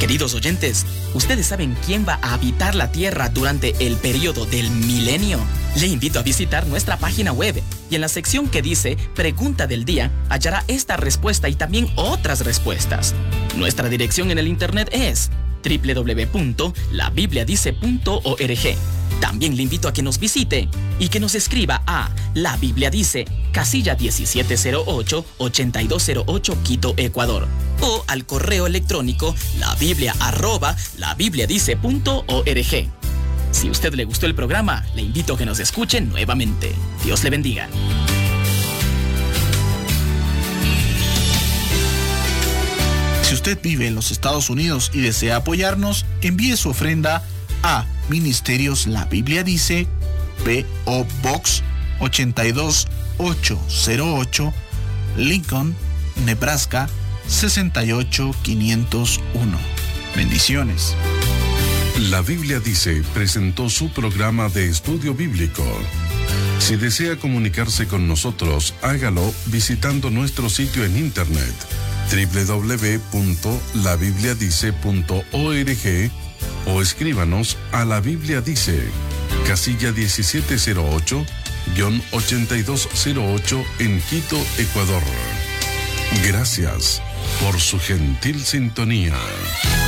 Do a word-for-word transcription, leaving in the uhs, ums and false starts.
Queridos oyentes, ¿ustedes saben quién va a habitar la Tierra durante el periodo del milenio? Le invito a visitar nuestra página web y en la sección que dice Pregunta del Día hallará esta respuesta y también otras respuestas. Nuestra dirección en el internet es doble u doble u doble u punto la biblia dice punto org. También le invito a que nos visite y que nos escriba a La Biblia Dice, casilla diecisiete cero ocho, ochenta y dos cero ocho, Quito, Ecuador. O al correo electrónico labiblia arroba labibliadice punto org. Si a usted le gustó el programa, le invito a que nos escuche nuevamente. Dios le bendiga. Si usted vive en los Estados Unidos y desea apoyarnos, envíe su ofrenda a Ministerios La Biblia Dice, P O Box ochenta y dos mil ochocientos ocho, Lincoln, Nebraska sesenta y ocho mil quinientos uno. Bendiciones. La Biblia Dice presentó su programa de estudio bíblico. Si desea comunicarse con nosotros, hágalo visitando nuestro sitio en internet doble u doble u doble u punto la biblia dice punto org o escríbanos a La Biblia Dice, casilla diecisiete cero ocho, ochenta y dos cero ocho en Quito, Ecuador. Gracias por su gentil sintonía.